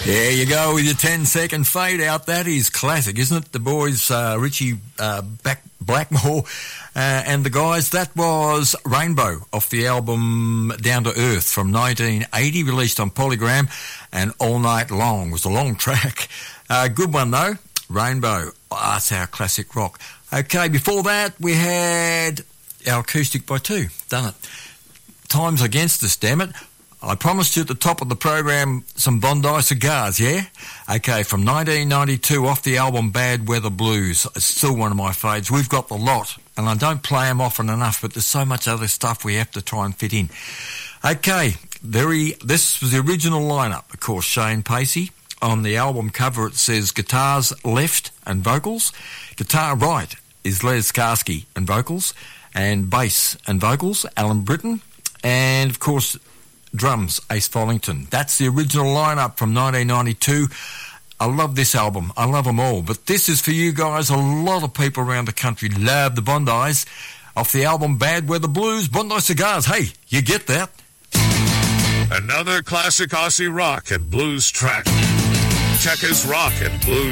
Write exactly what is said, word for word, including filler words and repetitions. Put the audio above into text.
There you go with your ten second fade out. That is classic, isn't it? The boys, uh, Richie uh, Back Blackmore uh, and the guys. That was Rainbow off the album Down to Earth from nineteen eighty, released on Polygram, and All Night Long was a long track. Uh, good one though, Rainbow. Oh, that's our classic rock. Okay, before that we had our acoustic by two. Done it. Time's against us, damn it. I promised you at the top of the program some Bondi cigars, yeah? Okay, from nineteen ninety-two off the album Bad Weather Blues. It's still one of my faves. We've got the lot, and I don't play them often enough, but there's so much other stuff we have to try and fit in. Okay, very. This was the original lineup, of course, Shane Pacey. On the album cover it says guitars left and vocals. Guitar right is Les Karski and vocals, and bass and vocals, Alan Britton, and of course drums, Ace Follington. That's the original lineup from nineteen ninety-two. I love this album. I love them all. But this is for you guys. A lot of people around the country love the Bondis. Off the album Bad Weather Blues, Bondi Cigars. Hey, you get that? Another classic Aussie rock and blues track. Checkers Rock and Blues.